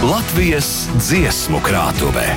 Latvijas dziesmu krātuvē.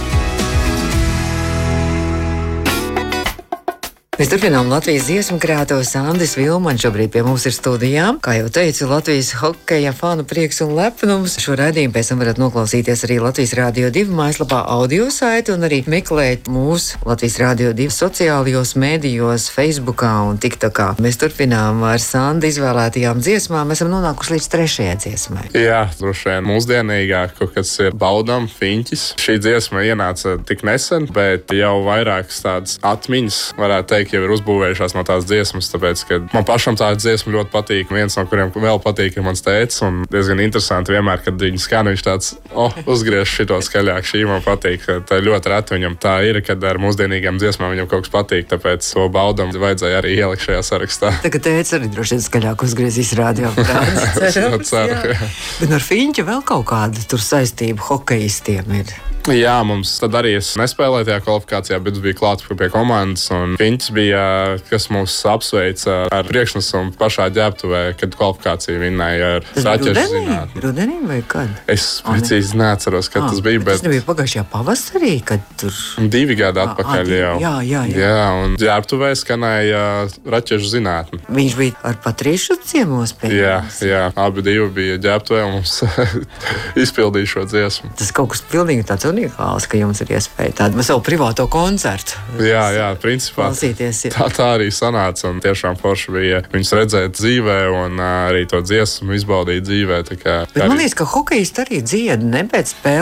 Mēs turpinām Latvijas dziesmu krātuvi. Sandis Vilmaņš šobrīd pie mums ir studijā. Kā jau teicu, Latvijas hokeja fanu prieks un lepnums. Šo raidījumu pēc tam varat noklausīties arī Latvijas Rādio 2 mājaslapā audio saiti un arī meklēt mūsu Latvijas Rādio 2 sociālajos mēdījos, Facebookā un TikTokā. Mēs turpinām ar Sandu izvēlētajām dziesmām. Mēs esam nonākuši līdz 3. dziesmai. Jā, droši vien mūsdienīgāk, kas ir Baudam, Fiņķis. Šī dziesma ienāca tik nesen, bet jau vairākas tādas atmiņas, varētu teikt, jau ir uzbūvējušās no tās dziesmas, tāpēc, ka man pašam tā dziesma ļoti patīk. Viens no kuriem vēl patīk ir mans tētis, un diezgan interesanti vienmēr, kad viņi skan, viņš tāds, uzgriež šito skaļāk, šī man patīk. Tā ļoti reti viņam tā ir, kad ar mūsdienīgām dziesmām viņam kaut kas patīk, tāpēc to Baudam vajadzēja arī ielikt šajā sarakstā. Tagad tētis arī droši vien skaļāk uzgriezīs radioaparātu. Ceru. Bet ar Fiņķu vēl kaut kāda tur saistība hokejistiem ir. Jā, mums tad arī es nespēlēju tajā kvalifikācijā, bet bija klāts pie komandas, un Fiņķis bija, kas mūs apsveica ar priekšnesumu pašā ģērbtuvē, kad kvalifikāciju vinnēja ar raķešu zinātni. Rudenī vai kad? Es precīzi neatceros, kad tas bija, bet... Tas nebija pagājušajā pavasarī, kad tur... 2 gadi atpakaļ jau. Jā, un ģērbtuvē skanēja raķešu zinātni. Viņš bija ar Patrišu ciemos pēc. Jā, abi divi bija ģērbtuvē un mums izpildīja šo dziesmu. Tas kaut kas pilnīgi tāds unikāls, ka jums ir iespēja tādu savu privāto koncertu. Jā, principā tā arī sanāca, un tiešām forši bija viņus redzēt dzīvē un arī to dziesmu izbaudīt dzīvē. Bet man liekas, ka hokejisti arī dzied ne pēc spēles.